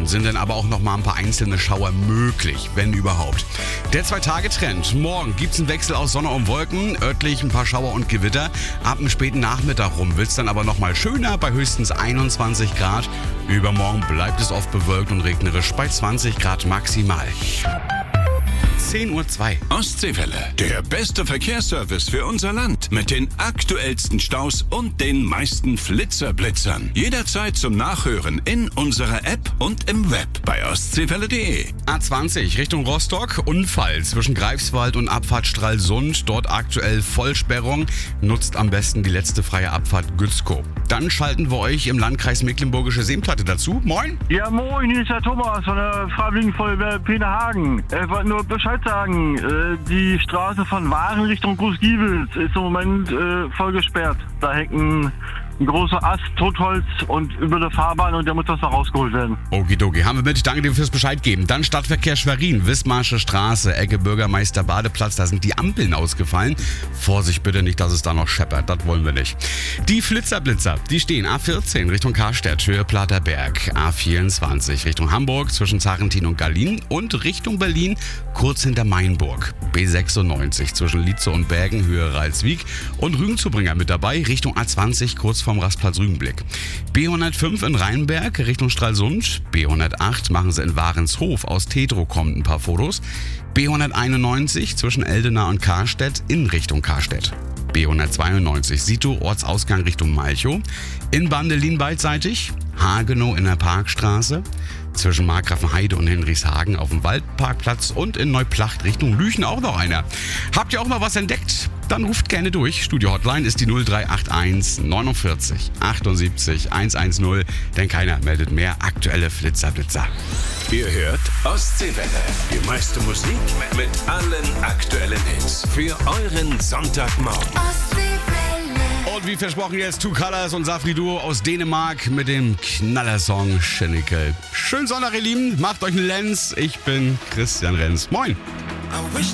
Abend sind dann aber auch noch mal ein paar einzelne Schauer möglich, wenn überhaupt. Der 2-Tage-Trend. Morgen gibt's einen Wechsel aus Sonne und Wolken, örtlich ein paar Schauer und Gewitter. Ab dem späten Nachmittag rum wird's dann aber noch mal schöner bei höchstens 21 Grad. Übermorgen bleibt es oft bewölkt und regnerisch bei 20 Grad maximal. 10:02 Uhr. Ostseewelle, der beste Verkehrsservice für unser Land. Mit den aktuellsten Staus und den meisten Flitzerblitzern. Jederzeit zum Nachhören in unserer App und im Web bei ostseewelle.de. A20 Richtung Rostock. Unfall zwischen Greifswald und Abfahrt Stralsund. Dort aktuell Vollsperrung. Nutzt am besten die letzte freie Abfahrt Gützkow. Dann schalten wir euch im Landkreis Mecklenburgische Seenplatte dazu. Moin! Ja, moin, hier ist der Thomas von der Freiwilligen Feuerwehr Penehagen. Ich wollte nur Bescheid sagen, die Straße von Waren Richtung Großgiebels ist im Moment voll gesperrt. Da hängt ein großer Ast Totholz und über der Fahrbahn und der muss das noch rausgeholt werden. Okidoki, haben wir mit. Danke dir fürs Bescheid geben. Dann Stadtverkehr Schwerin, Wismarsche Straße, Ecke Bürgermeister Badeplatz. Da sind die Ampeln ausgefallen. Vorsicht bitte nicht, dass es da noch scheppert. Das wollen wir nicht. Die Flitzerblitzer, die stehen A14 Richtung Karstedt, Höhe Platterberg. A24 Richtung Hamburg zwischen Zarentin und Gallien und Richtung Berlin kurz hinter Mainburg. B96 zwischen Lietze und Bergen, Höhe Ralswiek und Rügenzubringer mit dabei Richtung A20 kurz vom Rastplatz Rügenblick. B105 in Rheinberg Richtung Stralsund. B108 machen sie in Warenshof. Aus Tetro kommen ein paar Fotos. B191 zwischen Eldena und Karstedt in Richtung Karstedt. B192 Sito, Ortsausgang Richtung Malchow. In Bandelin beidseitig. Hagenow in der Parkstraße. Zwischen Markgrafenheide und Henrichshagen auf dem Waldparkplatz und in Neuplacht Richtung Lüchen auch noch einer. Habt ihr auch mal was entdeckt? Dann ruft gerne durch. Studio-Hotline ist die 0381 49 78 110, denn keiner meldet mehr aktuelle Flitzerblitzer. Ihr hört Ostseewelle. Die meiste Musik mit allen aktuellen Hits. Für euren Sonntagmorgen. Und wie versprochen jetzt Two Colors und Safri Duo aus Dänemark mit dem Knallersong Schennickel. Schönen Sonntag, ihr Lieben. Macht euch einen Lenz. Ich bin Christian Renz. Moin. I wish